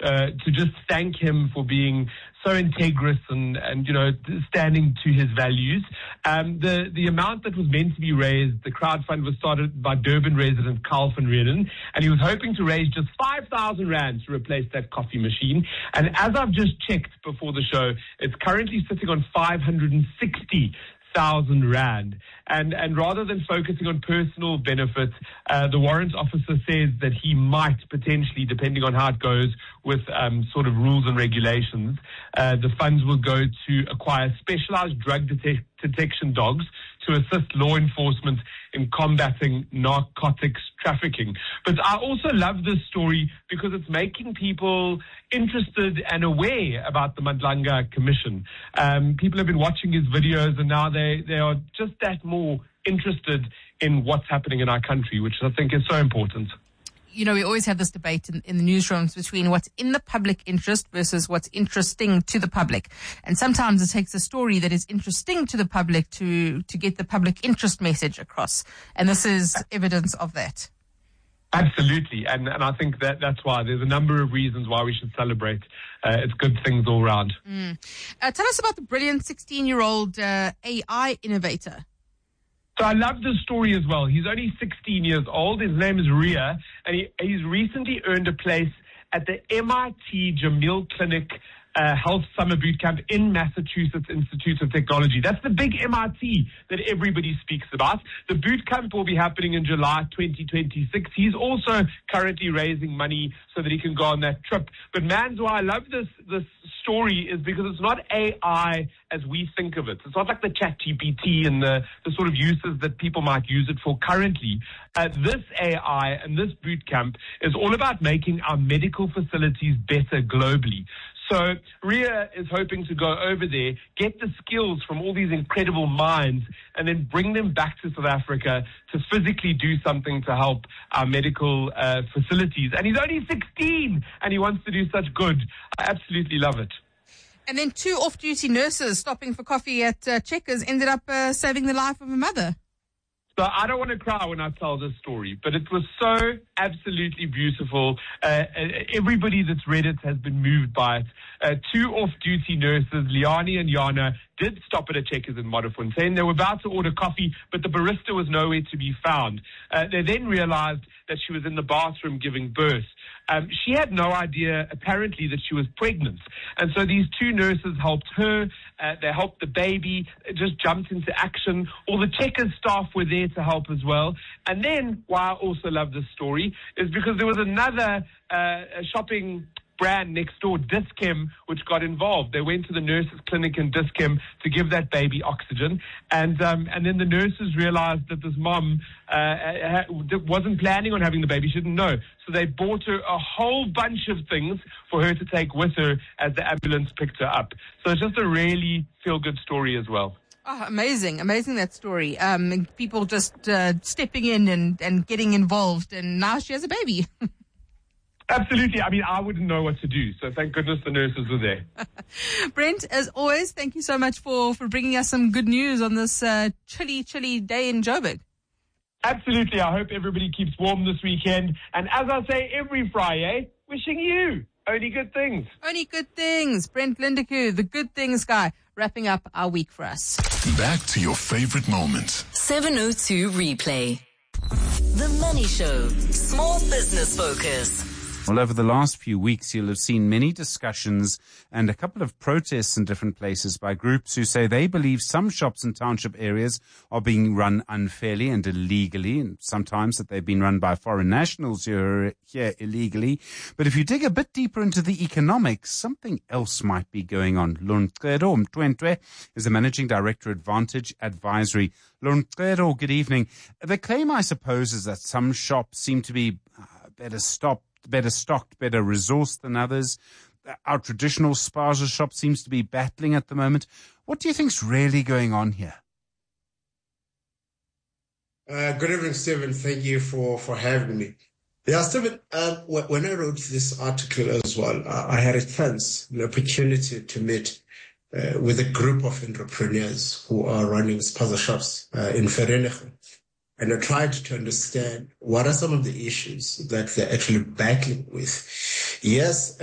to just thank him for being so integrous and standing to his values. The amount that was meant to be raised, the crowdfund was started by Durban resident Carl van Reden, and he was hoping to raise just 5,000 rand to replace that coffee machine. And as I've just checked before the show, it's currently sitting on 560,000 rand. And rather than focusing on personal benefits, the warrant officer says that he might potentially, depending on how it goes with sort of rules and regulations, the funds will go to acquire specialized drug detection dogs to assist law enforcement in combating narcotics trafficking. But I also love this story because it's making people interested and aware about the Madlanga Commission. People have been watching his videos, and now they are just that more interested in what's happening in our country, which I think is so important. You know, we always have this debate in the newsrooms between what's in the public interest versus what's interesting to the public. And sometimes it takes a story that is interesting to the public to get the public interest message across. And this is evidence of that. Absolutely. And I think that's why there's a number of reasons why we should celebrate. It's good things all around. Tell us about the brilliant 16-year-old AI innovator. So I love this story as well. He's only 16 years old. His name is Ria, and he's recently earned a place at the MIT Jameel Clinic Health Summer Boot Camp in Massachusetts Institute of Technology. That's the big MIT that everybody speaks about. The boot camp will be happening in July 2026. He's also currently raising money so that he can go on that trip. But man, why I love this story is because it's not AI as we think of it. It's not like the ChatGPT and the sort of uses that people might use it for currently. This AI and this boot camp is all about making our medical facilities better globally. So Ria is hoping to go over there, get the skills from all these incredible minds, and then bring them back to South Africa to physically do something to help our medical facilities. And he's only 16, and he wants to do such good. I absolutely love it. And then 2 off-duty nurses stopping for coffee at Checkers ended up saving the life of a mother. So I don't want to cry when I tell this story, but it was so absolutely beautiful. Everybody that's read it has been moved by it. 2 off-duty nurses, Liani and Yana, did stop at a Checkers in Modderfontein. They were about to order coffee, but the barista was nowhere to be found. They then realized that she was in the bathroom giving birth. She had no idea, apparently, that she was pregnant. And so these 2 nurses helped her. They helped the baby. It just jumped into action. All the Checkers staff were there to help as well. And then, why I also love this story, is because there was another shopping brand next door, Dis-Chem, which got involved. They went to the nurses' clinic in Dis-Chem to give that baby oxygen. And then the nurses realized that this mom wasn't planning on having the baby. She didn't know. So they bought her a whole bunch of things for her to take with her as the ambulance picked her up. So it's just a really feel-good story as well. Oh, amazing that story. People just stepping in and getting involved, and now she has a baby. Absolutely. I mean, I wouldn't know what to do. So thank goodness the nurses were there. Brent, as always, thank you so much for bringing us some good news on this chilly day in Joburg. Absolutely. I hope everybody keeps warm this weekend. And as I say every Friday, wishing you only good things. Only good things. Brent Lindekoe, the good things guy, wrapping up our week for us. Back to your favorite moments. 702 Replay. The Money Show. Small business focus. Well, over the last few weeks, you'll have seen many discussions and a couple of protests in different places by groups who say they believe some shops in township areas are being run unfairly and illegally, and sometimes that they've been run by foreign nationals who are here illegally. But if you dig a bit deeper into the economics, something else might be going on. Luncedo Mtwentwe is the managing director at Vantage Advisory. Luncedo, good evening. The claim, I suppose, is that some shops seem to be better stocked, better resourced than others. Our traditional spaza shop seems to be battling at the moment. What do you think's really going on here? Good evening, Stephen. Thank you for having me. Yeah, Stephen, when I wrote this article as well, I had a chance, an opportunity to meet with a group of entrepreneurs who are running spaza shops in Vereeniging. And I tried to understand what are some of the issues that they're actually battling with. Yes,